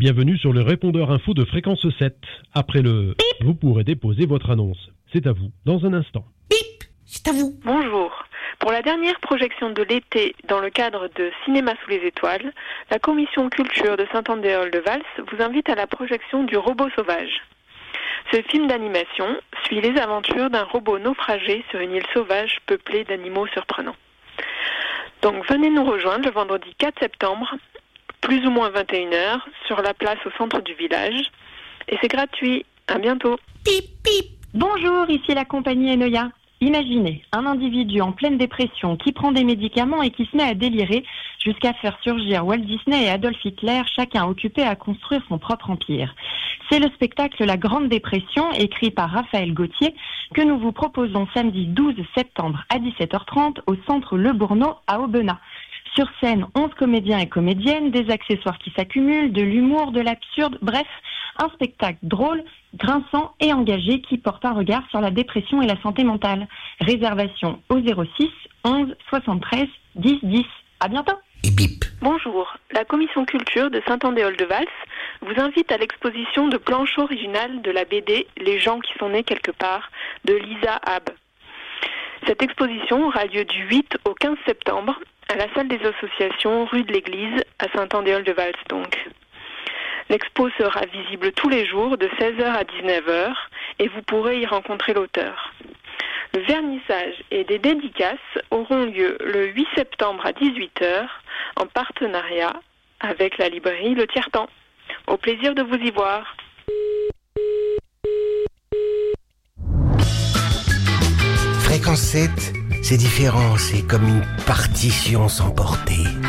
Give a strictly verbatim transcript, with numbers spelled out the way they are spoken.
Bienvenue sur le répondeur info de Fréquence sept. Après le bip, vous pourrez déposer votre annonce. C'est à vous, dans un instant. Bip, c'est à vous. Bonjour. Pour la dernière projection de l'été dans le cadre de Cinéma sous les étoiles, la commission culture de Saint-Andéol-de-Vals vous invite à la projection du Robot sauvage. Ce film d'animation suit les aventures d'un robot naufragé sur une île sauvage peuplée d'animaux surprenants. Donc venez nous rejoindre le vendredi quatre septembre, plus ou moins vingt et une heures, sur la place au centre du village. Et c'est gratuit. À bientôt. Pip, pip. Bonjour, ici la compagnie Enoya. Imaginez un individu en pleine dépression qui prend des médicaments et qui se met à délirer jusqu'à faire surgir Walt Disney et Adolf Hitler, chacun occupé à construire son propre empire. C'est le spectacle La Grande Dépression, écrit par Raphaël Gauthier, que nous vous proposons samedi douze septembre à dix-sept heures trente au centre Le Bourneau à Aubenas. Sur scène, onze comédiens et comédiennes, des accessoires qui s'accumulent, de l'humour, de l'absurde, bref, un spectacle drôle, grinçant et engagé qui porte un regard sur la dépression et la santé mentale. Réservation au zéro six onze soixante-treize dix dix. À bientôt. Et bip. Bonjour. La commission culture de Saint-Andéol-de-Vals vous invite à l'exposition de planches originales de la B D Les gens qui sont nés quelque part de Lisa Habb. Cette exposition aura lieu du huit au quinze septembre à la salle des associations rue de l'Église à Saint-Andéol-de-Vals donc. L'expo sera visible tous les jours de seize heures à dix-neuf heures et vous pourrez y rencontrer l'auteur. Le vernissage et des dédicaces auront lieu le huit septembre à dix-huit heures en partenariat avec la librairie Le Tiers-Temps. Au plaisir de vous y voir. Fréquence sept, c'est différent, c'est comme une partition sans portée.